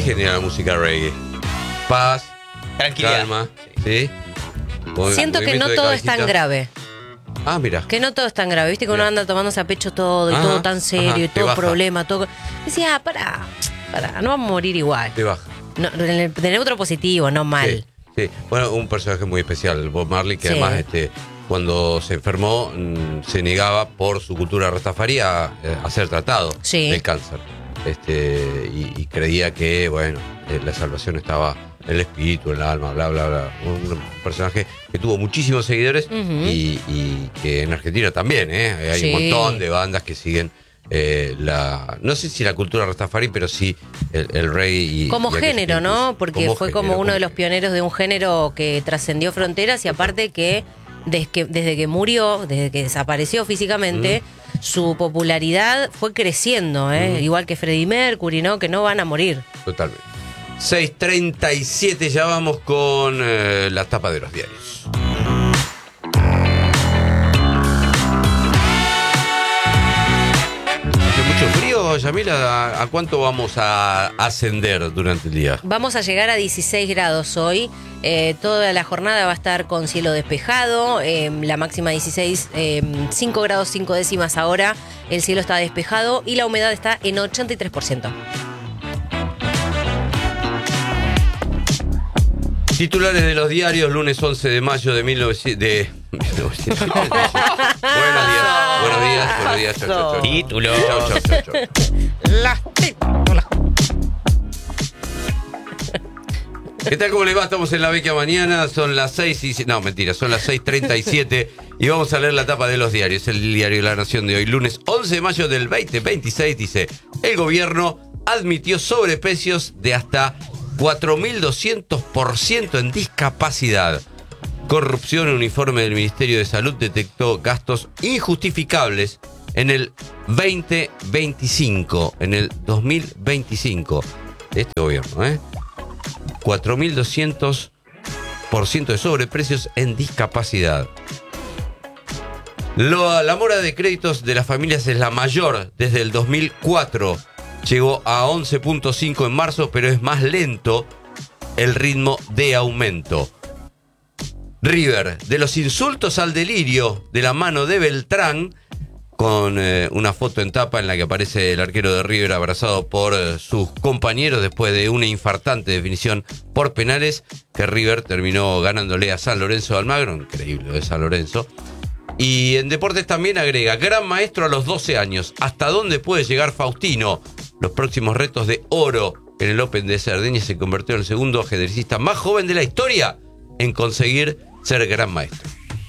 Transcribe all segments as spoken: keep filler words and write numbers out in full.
genera la música reggae? Paz, tranquilidad, calma, ¿sí? ¿Sí? Siento que no todo es tan grave. Ah, mira. Que no todo es tan grave, viste que uno anda tomándose a pecho todo y ajá, todo tan serio ajá, y todo problema, todo. Decía, ah, pará, pará, no vamos a morir igual. Te baja. No, de neutro positivo, no mal. Sí, sí. Bueno, un personaje muy especial, Bob Marley, que sí. además este, cuando se enfermó mmm, se negaba por su cultura rastafari a, a ser tratado sí. del cáncer. Este, y, y creía que, bueno, la salvación estaba en el espíritu, en el alma, bla, bla, bla. Un, un personaje que tuvo muchísimos seguidores uh-huh. y, y que en Argentina también, ¿eh? Hay sí. un montón de bandas que siguen eh, la, no sé si la cultura rastafari, pero sí el, el reggae. Y, como y género, ¿no? Porque como fue género, como uno como... de los pioneros de un género que trascendió fronteras y aparte que desde que, desde que murió, desde que desapareció físicamente, mm. su popularidad fue creciendo, ¿eh? Mm. Igual que Freddie Mercury, ¿no? Que no van a morir. Totalmente. seis treinta y siete, ya vamos con eh, la tapa de los diarios. ¿Hace mucho frío, Yamila? ¿A cuánto vamos a ascender durante el día? Vamos a llegar a dieciséis grados hoy. Eh, toda la jornada va a estar con cielo despejado, eh, la máxima dieciséis, eh, cinco grados cinco décimas ahora, el cielo está despejado y la humedad está en ochenta y tres por ciento. Titulares de los diarios, lunes once de mayo de mil novecientos... De... buenos días, buenos días, buenos días. Chau, chau, chau. Título. Chau, chau, chau, chau. Las títulos. ¿Qué tal? ¿Cómo le va? Estamos en la Vecchia Mañana, son las seis y... No, mentira, son las seis treinta y siete y vamos a leer la tapa de los diarios. El diario La Nación de hoy, lunes once de mayo del veinte veintiséis, dice: el gobierno admitió sobreprecios de hasta cuatro mil doscientos por ciento en discapacidad. Corrupción. Un informe del Ministerio de Salud detectó gastos injustificables en el veinte veinticinco, en el dos mil veinticinco de este gobierno, ¿eh? cuatro mil doscientos por ciento de sobreprecios en discapacidad. Lo, la mora de créditos de las familias es la mayor desde el dos mil cuatro. Llegó a once punto cinco en marzo, pero es más lento el ritmo de aumento. River, de los insultos al delirio, de la mano de Beltrán, con eh, una foto en tapa en la que aparece el arquero de River abrazado por eh, sus compañeros después de una infartante definición por penales que River terminó ganándole a San Lorenzo de Almagro. Increíble de San Lorenzo. Y en deportes también agrega: gran maestro a los doce años. ¿Hasta dónde puede llegar Faustino? Los próximos retos de oro en el Open de Cerdeña. Se convirtió en el segundo ajedrecista más joven de la historia en conseguir ser gran maestro.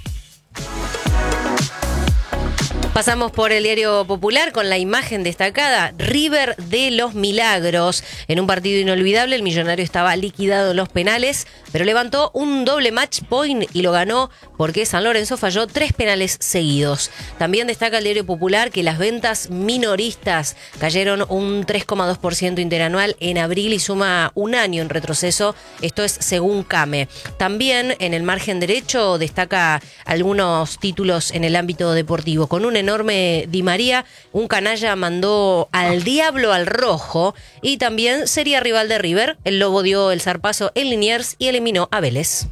Pasamos por el Diario Popular con la imagen destacada: River de los Milagros. En un partido inolvidable, el millonario estaba liquidado en los penales, pero levantó un doble match point y lo ganó porque San Lorenzo falló tres penales seguidos. También destaca el Diario Popular que las ventas minoristas cayeron un tres coma dos por ciento interanual en abril y suma un año en retroceso. Esto es según CAME. También en el margen derecho destaca algunos títulos en el ámbito deportivo. Con un enorme Di María, un canalla mandó al diablo al rojo y también sería rival de River. El Lobo dio el zarpazo en Liniers y eliminó a Vélez.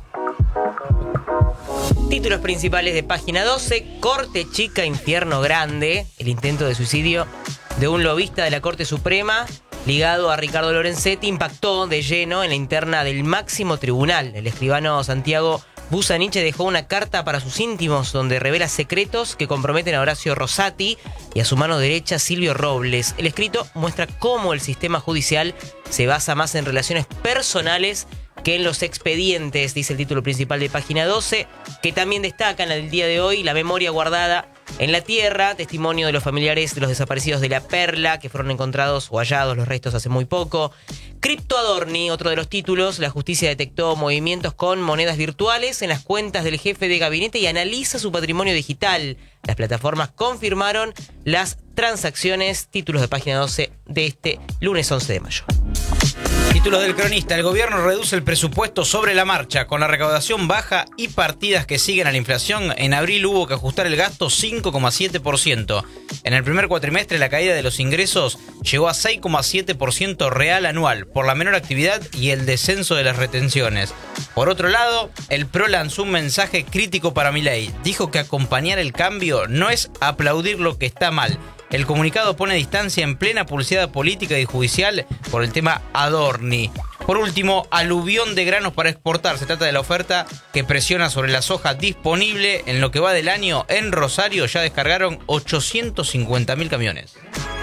Títulos principales de página doce: Corte Chica, Infierno Grande. El intento de suicidio de un lobista de la Corte Suprema ligado a Ricardo Lorenzetti impactó de lleno en la interna del máximo tribunal. El escribano Santiago Busaniche dejó una carta para sus íntimos donde revela secretos que comprometen a Horacio Rosati y a su mano derecha Silvio Robles. El escrito muestra cómo el sistema judicial se basa más en relaciones personales que en los expedientes, dice el título principal de página doce, que también destaca en el día de hoy la memoria guardada en la tierra, testimonio de los familiares de los desaparecidos de La Perla, que fueron encontrados o hallados los restos hace muy poco. Cripto Adorni, otro de los títulos: la justicia detectó movimientos con monedas virtuales en las cuentas del jefe de gabinete y analiza su patrimonio digital. Las plataformas confirmaron las transacciones. Títulos de página doce de este lunes once de mayo. Títulos del Cronista. El gobierno reduce el presupuesto sobre la marcha. Con la recaudación baja y partidas que siguen a la inflación, en abril hubo que ajustar el gasto cinco coma siete por ciento. En el primer cuatrimestre la caída de los ingresos llegó a seis coma siete por ciento real anual por la menor actividad y el descenso de las retenciones. Por otro lado, el P R O lanzó un mensaje crítico para Milei. Dijo que acompañar el cambio no es aplaudir lo que está mal. El comunicado pone distancia en plena pulseada política y judicial por el tema Adorni. Por último, aluvión de granos para exportar. Se trata de la oferta que presiona sobre la soja disponible. En lo que va del año, en Rosario ya descargaron ochocientos cincuenta mil camiones.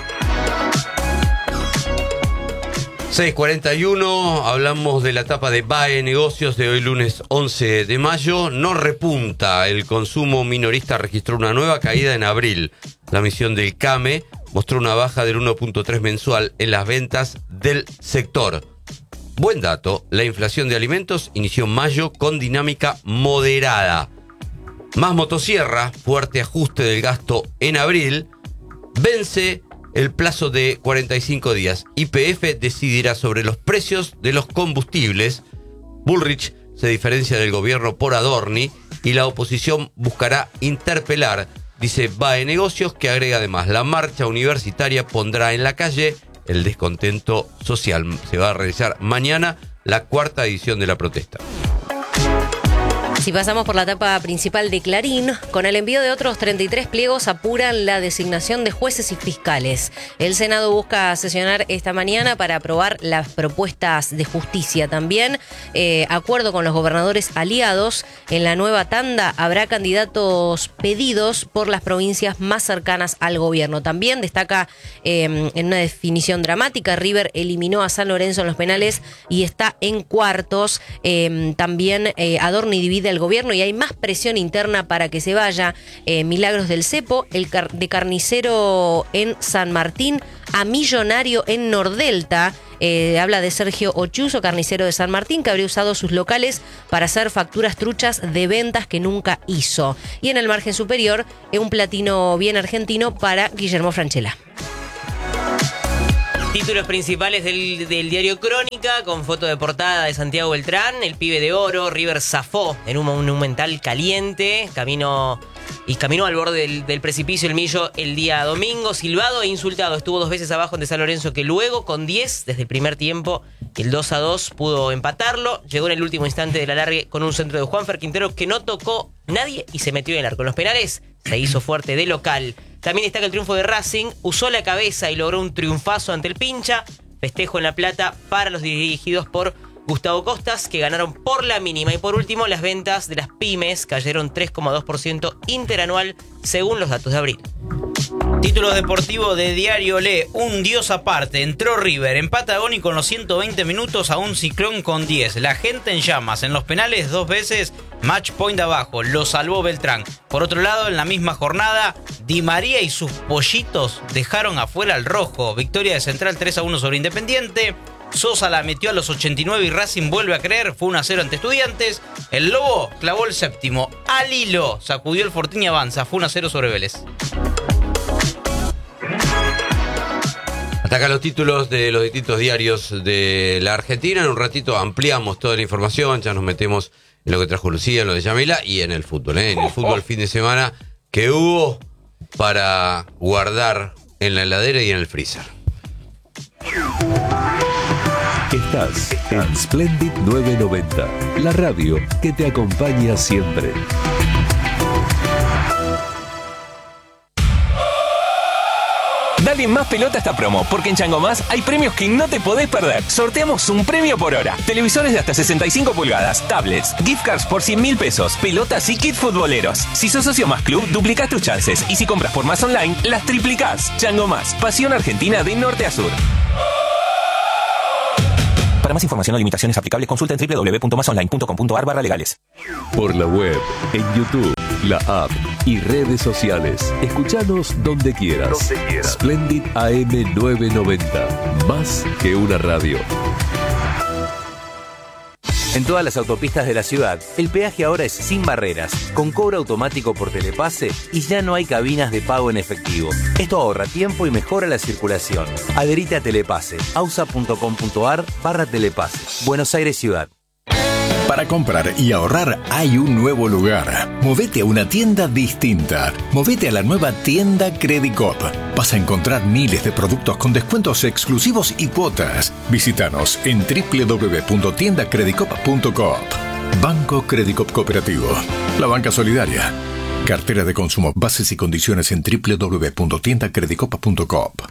seis cuarenta y uno, hablamos de la etapa de B A E Negocios de hoy lunes once de mayo. No repunta, el consumo minorista registró una nueva caída en abril. La misión del C A M E mostró una baja del uno punto tres mensual en las ventas del sector. Buen dato, la inflación de alimentos inició en mayo con dinámica moderada. Más motosierra, fuerte ajuste del gasto en abril, vence el plazo de cuarenta y cinco días. Y P F decidirá sobre los precios de los combustibles. Bullrich se diferencia del gobierno por Adorni y la oposición buscará interpelar, dice B A E Negocios, que agrega además la marcha universitaria pondrá en la calle el descontento social. Se va a realizar mañana la cuarta edición de la protesta. Si pasamos por la etapa principal de Clarín, con el envío de otros treinta y tres pliegos apuran la designación de jueces y fiscales. El Senado busca sesionar esta mañana para aprobar las propuestas de justicia. También, eh, acuerdo con los gobernadores aliados, en la nueva tanda habrá candidatos pedidos por las provincias más cercanas al gobierno. También destaca eh, en una definición dramática, River eliminó a San Lorenzo en los penales y está en cuartos. Eh, también eh, Adorni divide el gobierno y hay más presión interna para que se vaya. eh, Milagros del Cepo, el car- de carnicero en San Martín a millonario en Nordelta. Eh, habla de Sergio Ochuso, carnicero de San Martín, que habría usado sus locales para hacer facturas truchas de ventas que nunca hizo. Y en el margen superior, eh, un platino bien argentino para Guillermo Francella. Títulos principales del, del diario Crónica, con foto de portada de Santiago Beltrán, el pibe de oro. River zafó en un monumental caliente, camino y caminó al borde del, del precipicio el Millo el día domingo, silbado e insultado. Estuvo dos veces abajo ante San Lorenzo, que luego con diez desde el primer tiempo, el dos a dos pudo empatarlo. Llegó en el último instante del alargue con un centro de Juanfer Quintero que no tocó nadie y se metió en el arco. En los penales se hizo fuerte de local. También destaca el triunfo de Racing, usó la cabeza y logró un triunfazo ante el Pincha. Festejo en La Plata para los dirigidos por Gustavo Costas, que ganaron por la mínima. Y por último, las ventas de las pymes cayeron tres coma dos por ciento interanual según los datos de abril. Títulos deportivos de Diario Le. Un dios aparte. Entró River. Empata Agoni con los ciento veinte minutos a un Ciclón con diez. La gente en llamas. En los penales dos veces match point abajo. Lo salvó Beltrán. Por otro lado, en la misma jornada, Di María y sus pollitos dejaron afuera al rojo. Victoria de Central tres a uno sobre Independiente. Sosa la metió a los ochenta y nueve y Racing vuelve a creer. Fue uno a cero ante Estudiantes. El Lobo clavó el séptimo. Al hilo sacudió el Fortín y avanza. Fue uno a cero sobre Vélez. Hasta acá los títulos de los distintos diarios de la Argentina. En un ratito ampliamos toda la información, ya nos metemos en lo que trajo Lucía, en lo de Yamila y en el fútbol, ¿eh? En el fútbol fin de semana que hubo para guardar en la heladera y en el freezer. Estás en Splendid novecientos noventa, la radio que te acompaña siempre. Dale más pelota a esta promo, porque en Chango Más hay premios que no te podés perder. Sorteamos un premio por hora. Televisores de hasta sesenta y cinco pulgadas, tablets, gift cards por cien mil pesos, pelotas y kits futboleros. Si sos socio Más Club, duplicás tus chances. Y si compras por Más Online, las triplicás. Chango Más, pasión argentina de norte a sur. Para más información o limitaciones aplicables, consulta en doble u doble u doble u punto más online punto com punto a r barra legales. Por la web, en YouTube, la app y redes sociales. Escuchanos donde quieras. Donde quieras. Splendid A M novecientos noventa. Más que una radio. En todas las autopistas de la ciudad, el peaje ahora es sin barreras, con cobro automático por Telepase y ya no hay cabinas de pago en efectivo. Esto ahorra tiempo y mejora la circulación. Adherite a Telepase, ausa.com.ar barra Telepase. Buenos Aires Ciudad. Para comprar y ahorrar hay un nuevo lugar. Movete a una tienda distinta. Movete a la nueva tienda Credicop. Vas a encontrar miles de productos con descuentos exclusivos y cuotas. Visítanos en doble u doble u doble u punto tienda credicop punto coop. Banco Credicop Cooperativo. La banca solidaria. Cartera de consumo. Bases y condiciones en doble u doble u doble u punto tienda credicop punto coop.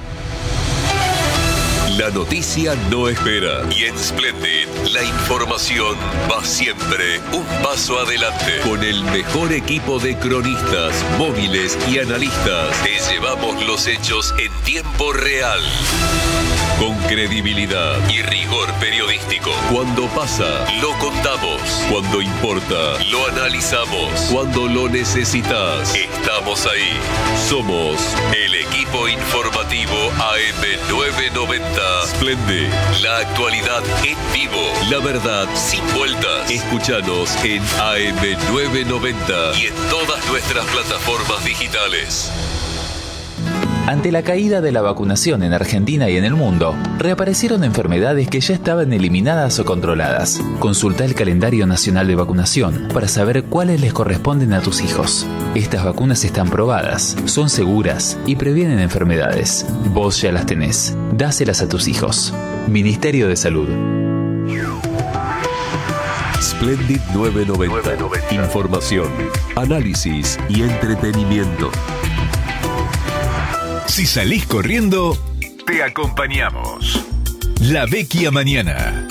La noticia no espera y en Splendid la información va siempre un paso adelante. Con el mejor equipo de cronistas, móviles y analistas, te llevamos los hechos en tiempo real. Con credibilidad y rigor periodístico. Cuando pasa, lo contamos. Cuando importa, lo analizamos. Cuando lo necesitas, estamos ahí. Somos el equipo informativo A M novecientos noventa. Splendid, la actualidad en vivo. La verdad sin vueltas. Escúchanos en A M novecientos noventa y en todas nuestras plataformas digitales. Ante la caída de la vacunación en Argentina y en el mundo, reaparecieron enfermedades que ya estaban eliminadas o controladas. Consulta el calendario nacional de vacunación para saber cuáles les corresponden a tus hijos. Estas vacunas están probadas, son seguras y previenen enfermedades. Vos ya las tenés. Dáselas a tus hijos. Ministerio de Salud. Splendid novecientos noventa. Información, análisis y entretenimiento. Si salís corriendo, te acompañamos. La Vecchia Mañana.